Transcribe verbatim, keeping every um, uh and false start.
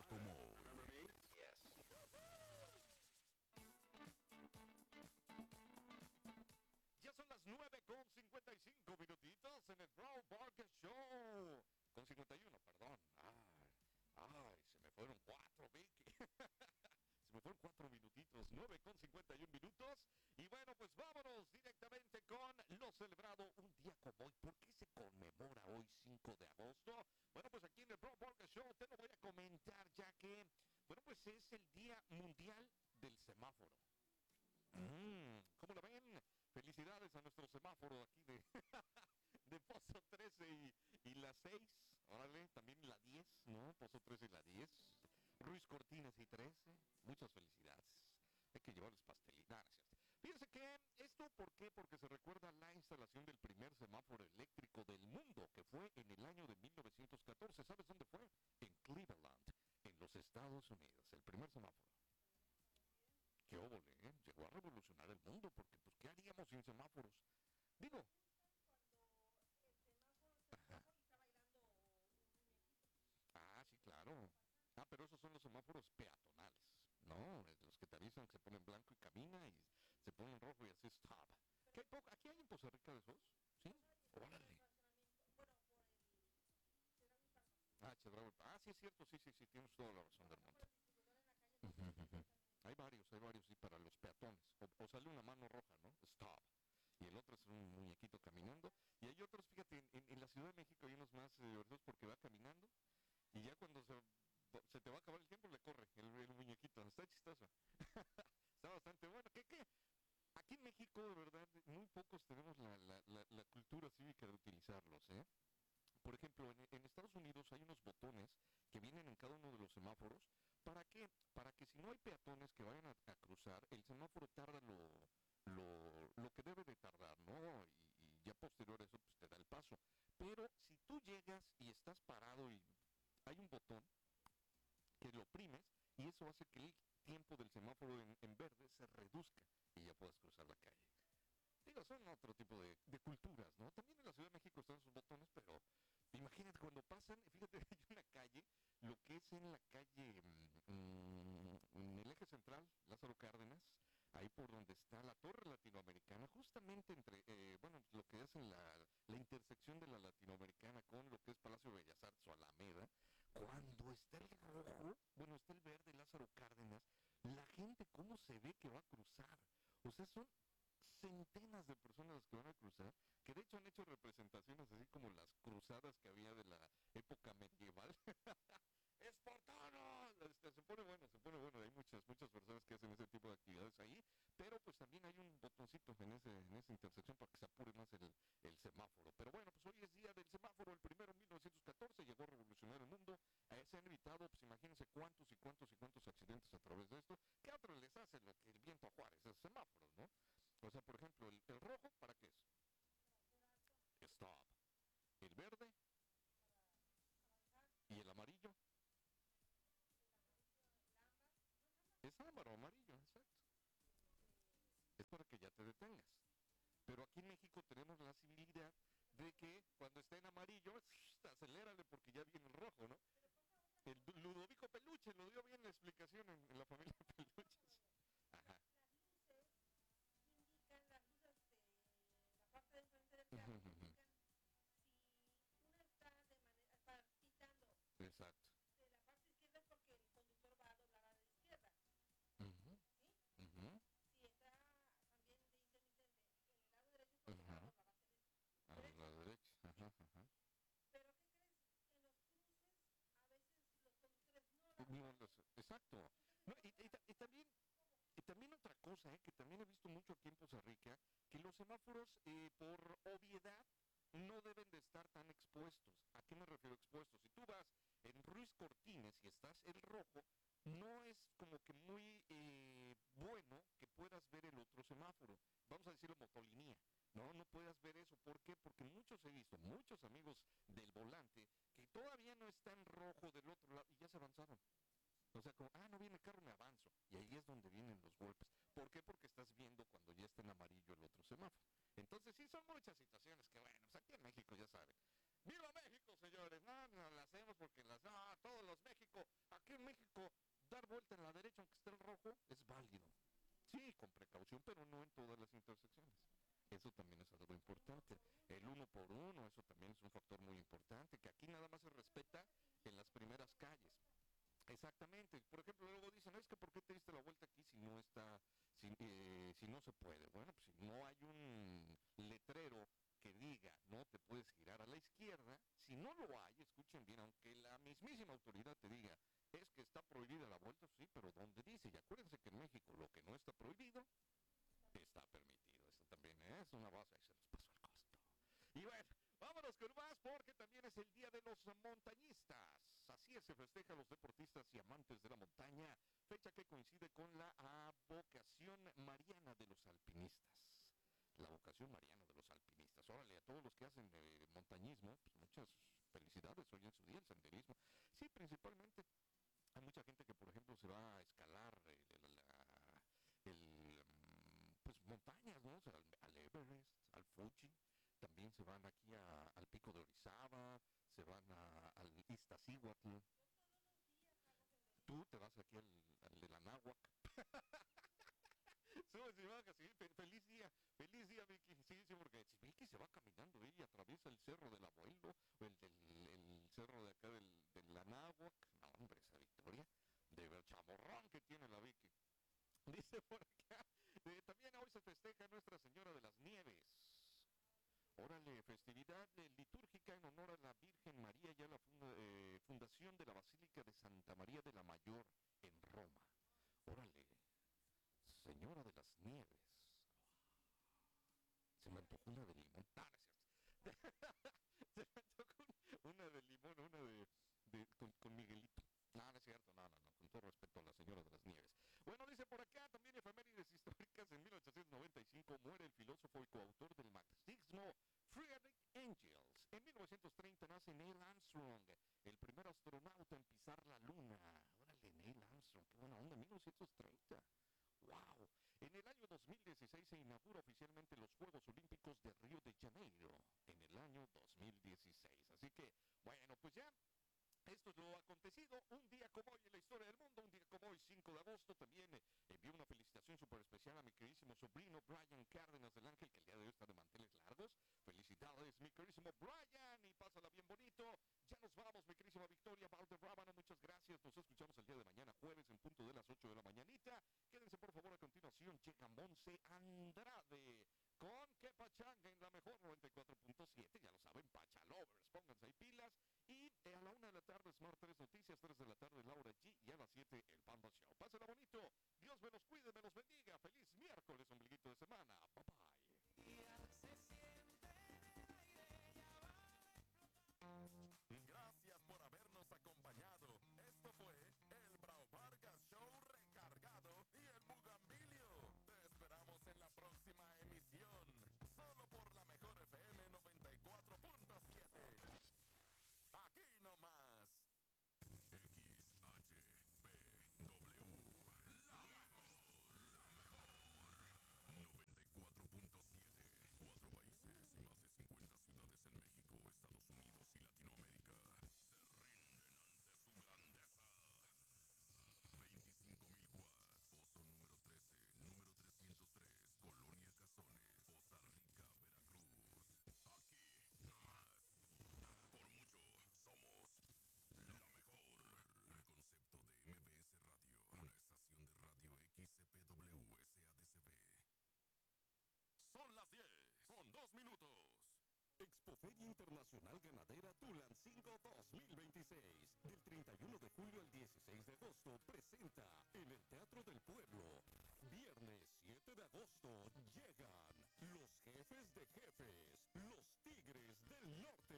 Disco Mode. Yes. Ya son las nueve con cincuenta y cinco minutitos en el Brown Barker Show. Con cincuenta y uno, perdón. Ay, ay, se me fueron cuatro, Vicky. Se me fueron cuatro minutitos, nueve con cincuenta y uno minutos. Y bueno, pues vámonos directamente con lo celebrado un día como hoy. ¿Por qué se conmemora hoy cinco de agosto? Bueno, pues aquí en el Brown Barker Show te lo voy a comentar, ya que, bueno, pues es el Día Mundial del Semáforo. Mm, ¿Cómo lo ven? Felicidades a nuestro semáforo aquí de, de Pozo trece y, y la seis. Órale, también la diez, ¿no? Pozo trece y la diez. Ruiz Cortines y trece. Muchas felicidades. Hay que llevarles pastelitas. Fíjense que esto, ¿por qué? Porque se recuerda la instalación del primer semáforo eléctrico del mundo, que fue en el año de mil novecientos catorce. ¿Sabes dónde fue? En Cleveland, en los Estados Unidos. El primer semáforo. Qué óvole, ¿eh? Llegó a revolucionar el mundo, porque pues ¿qué haríamos sin semáforos? Digo. Ajá. Ah, sí, claro. Ah, pero esos son los semáforos peatonales, ¿no? Los que te avisan que se ponen blanco y camina y se ponen rojo y así stop. ¿Qué hay poco? ¿Aquí hay en Costa Rica de esos? ¿Sí? Órale. Ah, Chedraui. Ah, sí es cierto, sí, sí, sí, tienes toda la razón del mundo. Ujú, ujú. Hay varios, hay varios, y para los peatones. O, o sale una mano roja, ¿no? Stop. Y el otro es un muñequito caminando. Y hay otros, fíjate, en, en, en la Ciudad de México hay unos más eh, divertidos porque va caminando y ya cuando se, se te va a acabar el tiempo le corre el, el muñequito. Está chistoso. Está bastante bueno. ¿Qué, qué? Aquí en México, de verdad, muy pocos tenemos la, la, la, la cultura cívica de utilizarlos, ¿eh? Por ejemplo, en, en Estados Unidos hay unos botones que vienen en cada uno de los semáforos. ¿Para qué? Para que si no hay peatones que vayan a, a cruzar, el semáforo tarda lo, lo, lo que debe de tardar, ¿no? Y, y ya posterior a eso, pues te da el paso. Pero si tú llegas y estás parado y hay un botón que lo oprimes y eso hace que el tiempo del semáforo en, en verde se reduzca y ya puedas cruzar la calle. Digo, son otro tipo de, de culturas, ¿no? También en la Ciudad de México están sus botones, pero imagínate cuando pasan, fíjate, hay una calle, lo que es en la calle, mmm, en el eje central, Lázaro Cárdenas, ahí por donde está la Torre Latinoamericana, justamente entre, eh, bueno, lo que es en la, la intersección de la Latinoamericana con lo que es Palacio de Bellas Artes o Alameda, cuando está el rojo, bueno, está el verde, Lázaro Cárdenas, la gente, ¿cómo se ve que va a cruzar? O sea, son centenas de personas las que van a cruzar, que de hecho han hecho representaciones así como las cruzadas que había de la época medieval. ¡Espartanos! Este, se pone bueno, se pone bueno. Hay muchas, muchas personas que hacen ese tipo de actividades ahí, pero pues también hay un botoncito en, ese, en esa intersección para que se apure más el, el semáforo. Pero bueno, pues hoy es día del semáforo, el primero en mil novecientos catorce, llegó a revolucionar el mundo. Eh, se han evitado, pues imagínense cuántos y cuántos y cuántos accidentes a través de esto. ¿Qué otro les hace lo que el viento a Juárez? Esos semáforos, ¿no? O sea, por ejemplo, el, el rojo, ¿para qué es? Stop. El verde y el amarillo. Es ámbar o amarillo, exacto. Es para que ya te detengas. Pero aquí en México tenemos la civilidad de que cuando está en amarillo, acelérale porque ya viene el rojo, ¿no? El Ludovico Peluche lo dio bien la explicación en, en la familia Peluches. Ajá. Exacto. Uh-huh. Uh-huh. Ajá. A la derecha. Ajá, ajá. No, los- exacto. No, y, y ta- y también, y también otra cosa, eh, que también he visto mucho aquí en Costa Rica, que los semáforos, eh, por obviedad, no deben de estar tan expuestos. ¿A qué me refiero expuestos? Si tú vas en Ruiz Cortines y estás el rojo, no es como que muy eh, bueno que puedas ver el otro semáforo. Vamos a decirlo motolinía. No, no puedas ver eso. ¿Por qué? Porque muchos he visto, muchos amigos del volante, que todavía no está en rojo del otro lado y ya se avanzaron. O sea, como, ah, no viene el carro, me avanzo. Y ahí es donde vienen los golpes. ¿Por qué? Porque estás viendo cuando ya está en amarillo el otro semáforo. Entonces, sí, son muchas situaciones que, bueno, pues aquí en México ya saben. ¡Viva México, señores! No, no las hacemos porque las... No, todos los México. Aquí en México Sí, con precaución, pero no en todas las intersecciones. Eso también es algo importante. El uno por uno, eso también es un factor muy importante, que aquí nada más se respeta en las primeras calles. Exactamente. Por ejemplo, luego dicen, es que ¿por qué te diste la vuelta aquí si no está, si, eh, si no se puede? Bueno, pues si no hay un letrero que diga no te puedes girar a la izquierda, si no lo hay, escuchen bien, aunque la mismísima autoridad te diga, es que está prohibida la vuelta, sí, pero ¿dónde dice? Y acuérdense que en México lo que no está prohibido está permitido. Esto también es una base, ahí se nos pasó el costo. Y bueno, vámonos con más porque también es el Día de los Montañistas. Así es, se festeja a los deportistas y amantes de la montaña, fecha que coincide con la ah, vocación mariana de los alpinistas. La vocación mariana de los alpinistas. Órale, a todos los que hacen eh, montañismo, pues muchas felicidades hoy en su día, el senderismo. Sí, principalmente hay mucha gente que, por ejemplo, se va a escalar el, el, la- el, mm, pues montañas, ¿no? O sea, al, al Everest, al Fuji. También se van aquí a- al pico de Orizaba, se van a- al Iztaccíhuatl. Tú te vas aquí al, al de la Náhuac. Subes y bajas, sí, fe- feliz día, feliz día, Vicky. Sí, sí, porque si Vicky se va caminando ella atraviesa el cerro del abuelo, o el, del, el cerro de acá del, de la Náhuac. No, hombre, esa Victoria, de ver chamorrón que tiene la Vicky. Dice por acá, eh, también hoy se festeja Nuestra Señora de las Nieves. Órale, festividad eh, litúrgica en honor a la Virgen María y a la funda- eh, fundación de la Basílica de Santa María de la Mayor en Roma. Órale, Señora de las Nieves. Se me antojó una de limón. Ah, no es cierto. Se me antojó un- una de limón, una de, de con, con Miguelito. No, no es cierto, no, no, no, con todo respeto a la señora de las nieves. Bueno, dice por acá también efemérides históricas. En mil ochocientos noventa y cinco muere el filósofo y coautor del marxismo Friedrich Engels. En mil novecientos treinta nace Neil Armstrong, el primer astronauta en pisar la luna. Órale, Neil Armstrong, qué buena onda, mil novecientos treinta. ¡Wow! En el año dos mil dieciséis se inaugura oficialmente los Juegos Olímpicos de Río de Janeiro, en el año dos mil dieciséis. Así que, bueno, pues ya esto es lo acontecido un día como hoy en la historia del mundo, un día como hoy, cinco de agosto. También eh, envío una felicitación súper especial a mi queridísimo sobrino Brian Cárdenas del Ángel, que el día de hoy está de manteles largos. Felicidades, mi queridísimo Brian, y pásala bien bonito. Ya nos vamos, mi queridísima Victoria Valderábano, muchas gracias. Nos escuchamos el día de mañana, jueves, en punto de las ocho de la mañanita. Quédense, por favor, a continuación. Llega Monse Andrade con Que Pachanga en la mejor noventa y cuatro punto siete. Ya lo saben, Pachalovers, pónganse ahí pilas. Y eh, a la una de la tarde, Smart tres Noticias, tres de la tarde, Laura G. Y a las siete, el Panda Show. Pásenla bonito. Dios me los cuide, me los bendiga. Feliz miércoles, ombliguito de semana. Bye bye. Gracias por habernos acompañado. Esto fue el Bravo Vargas Show recargado y el Bugambilio. Te esperamos en la próxima emisión. Solo por la mejor F M noventa y cuatro punto siete. Aquí nomás. X H P W. La mejor, la mejor. noventa y cuatro punto siete. Cuatro países y más de cincuenta ciudades en México, Estados Unidos y Latinoamérica se rinden ante su grandeza. veinticinco mil watts. Pozo número trece, número trescientos tres, Colonia Cazones, Poza Rica, Veracruz. Aquí nomás. Por mucho, somos la mejor. El concepto de M B S Radio, una estación de radio X C P W S A D C B. Son las diez, con dos minutos. Expoferia Internacional Ganadera Tulancingo dos mil veintiséis. Del treinta y uno de julio al dieciséis de agosto presenta en el Teatro